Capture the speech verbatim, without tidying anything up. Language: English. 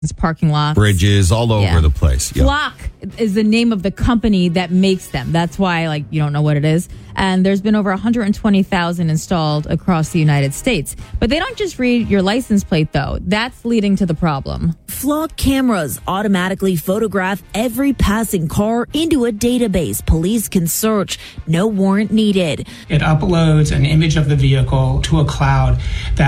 parking lots. Bridges all over Yeah. the place. Yep. Flock is the name of the company that makes them. That's why, like, you don't know what it is. And there's been over one hundred twenty thousand installed across the United States. But they don't just read your license plate, though. That's leading to the problem. Flock cameras automatically photograph every passing car into a database police can search. No warrant needed. It uploads an image of the vehicle to a cloud that